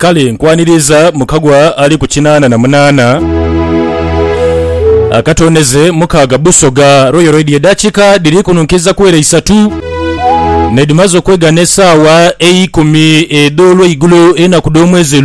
kale nkwaniriza mukagwa ali ku 88 akatoneze mukaga busoga Royal Radio dakika diri kununkiza kwera 3 nedimazo kwega nesawa 10 edolo igulo ena kudomweze